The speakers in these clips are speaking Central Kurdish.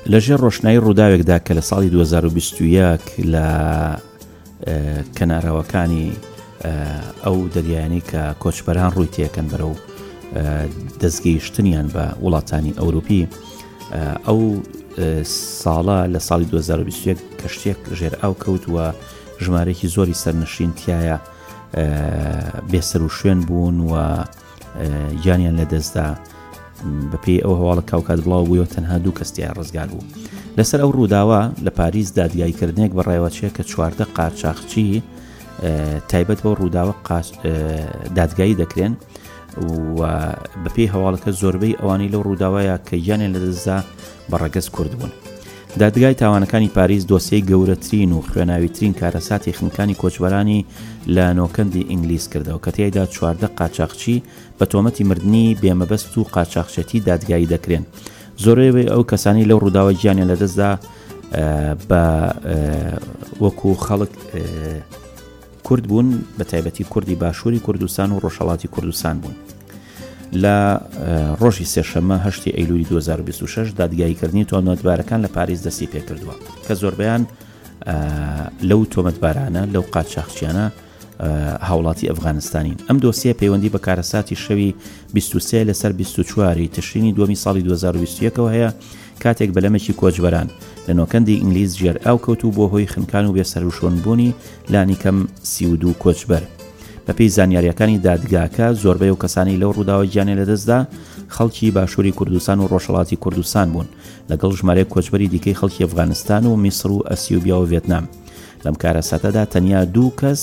لەژێر ڕۆشنایی ڕووداوێکدا کە لە ساڵی 2021 لە کەناراوەکانی ئەو دەریایانی کە کۆچبەران ڕووی تێکەن بەرەو دەستگەیشتنیان بە وڵاتانی ئەوروپی، ئەو ساڵە لە ساڵی 2021 کەشتێک ژێر ئاو کەوت و ژمارەیەکی زۆری سەرنشین تایە بێسەر و شوێن بوون و گیانیان لە دەستدا بەپێی ئەو هەواڵە کاوکات بڵاو بوویەوە تەنها 2 کەس تیا ڕزگار بوو. لەسەر ئەو ڕووداوە لە پاریس دادگایکردنێک بە ڕێوەچەیە کە 14 قاچاقچی تایبەت بۆ ڕووداوە دادگایی دەکرێن و بەپێی هەواڵەکە زۆربەی ئەوانەی لەو ڕووداوایە کە گیانیان لە دەستدا بەڕەگەز کورد بوون. دادگای تاوانەکانی پاریس دۆسیەی گەورەترین و خوێناویترین کارەساتی خنکانی کۆچبەرانی لە نۆکەندی ئینگلیز کردەوە کە تیایدا 14 قاچاقچی بە تۆمەتی مردنی بێمەبەست و قاچاقچەتی دادگایی دەکرێن. زۆربەی ئەو کەسانی لەو ڕووداوە گیانیان لە دەستدا بە وەکو خەڵک کورد بوون، بە تایبەتی کوردی باشووری کوردستان و ڕۆژهەڵاتی کوردستان بوون. لە ڕۆژی سێشەممە 8 ئەیلولی 2026 دادگاییکردنی تۆمەتبارەکان لە پاریس دەستی پێکردووە کە زۆربەیان لەو تۆمەتبارانە لەو قاچاقچیانە هاوڵاتی ئەفغانستانین. ئەم دۆسیە پەیوەندی بە کارەساتی شەوی 23 لەسەر 24 تشرینی دووەمی ساڵی 2021ەوە هەیە، کاتێک بەلەمێکی کۆچبەران لە نۆکەندی ئینگلیز ژێر ئاو کەوت و بۆ هۆی خنکان و بێسەروشۆنبوونی لانی کەم 32 کۆچبەر. بەپێی زانیاریەکانی دادگاکە زۆربەی و کەسانی لەو ڕووداوە گیانی لە دەستدا خەڵکی باشووری کوردستان و ڕۆژهەڵاتی کوردستان بوون، لەگەڵ ژمارەیەک کۆچبەری دیکەی خەڵکی ئەفغانستان و میسر و ئەسیوبیا و ڤێتنام. لەم کارەساتەدا تەنیا 2 کەس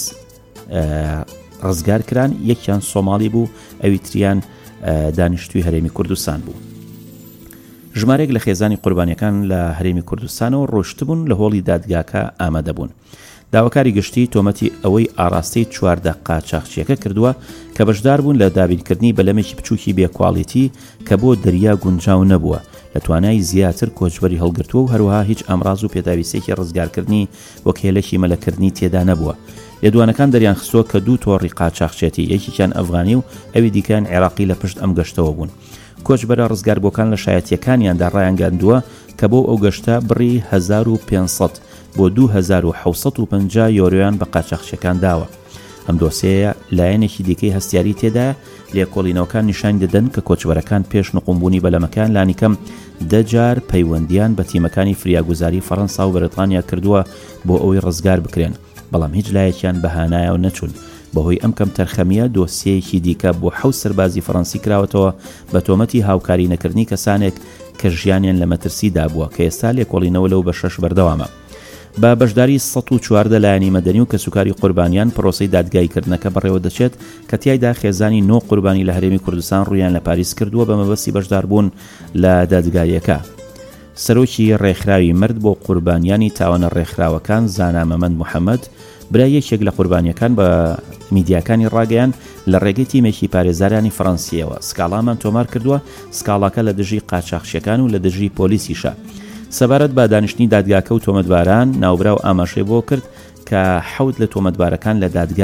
ڕزگار کران، یەکیان سۆماڵی بوو، ئەوی تریان دانیشتووی هەرێمی کوردستان بوو. ژمارەیەک لە خێزانی قوربانیەکان لە هەرێمی کوردستانەوە ڕۆشتبوون لە هۆڵی دادگاکە ئامادە بوون. داواکاری گشتی تۆمەتی ئەوەی ئاراستەی 14 قاچاقچیەکە کردووە کە بەشدار بوون لە دابینکردنی بەلەمێکی بچووکی بێکواڵیتی کە بۆ دەریا گونجاو نەبووە، لە توانای زیاتر کۆچبەری هەڵگرتووە و هەروەها هیچ ئەمراز و پێداویستێکی ڕزگارکردنی وەک هێلەکی مەلەکردنی تێدا نەبووە. لێدوانەکان دەریان خستووە کە 2 تۆڕی قاچاقچێتی، یەکێکیان ئەفغانی و ئەوی دیکەیان عێراقی لە پشت ئەم گەشتەوە بوون. کۆچبەرە ڕزگاربووەکان لە شایەتیەکانیاندا ڕایانگەاندووە کە بۆ ئەو گەشتە بڕی 1500 بۆ 2750 یۆرۆیان بە قاچاقچیەکان داوە. ئەم دۆسەیە لایەنێکی دیکەی هەستیاری تێدا لێکۆڵینەوەکان نیشان دەدەن کە کۆچبەرەکان پێش نقمبوونی بەلەمەکان لانیکەم 10 جار پەیوەندیان بە تیمەکانی فریاگوزاری فەڕەنسا و بەریتانیا کردووە بۆ ئەوەی ڕزگار بکرێن، بەڵام هیچ لایەکیان بەهانایە و نەچوون. بەهۆی ئەم کەم تەرخەمیە دۆسیەیەکی دیکە بۆ 7 سەربازی فەڕەنسی کراوەتەوە بە تۆمەتی هاوکاری نەکردنی کەسانێک کە ژیانیان لە مەترسیدا بووە کە ئێستا لێکۆڵینەوە لەو بە 6 بەردەوامە. بە بەشداری 114 لایەنی مەدەنی و کەسوکاری قوربانیان پرۆسەی دادگایکردنەکە بەڕێوە دەچێت کە تیایدا خێزانی 9 قوربانی لە هەرێمی کوردستان ڕوویان لە پاریس کردووە بە مەبەستی بەشداربوون لە دادگایەکە. سەرۆکی ڕێکخراوی مرد بۆ قوربانیانی تاوانە ڕێکخراوەکان زانا مەمەند محەممەد برای یەکێک لە قوربانیەکان بە میدیاکانی ڕاگەیان لە ڕێگەی تیمێکی پارێزارانی فەڕەنسیەوە سکاڵامان تۆمار کردووە سکاڵاکە لە دژی قاچاقچیەکان و لە دژی پۆلیسیشە. سەبارەت بە دانیشتنی دادگاکە و تۆمەتباران ناوبراو ئاماژەی بۆ کرد کە 7 لە تۆمەتبارەکان لە دادگا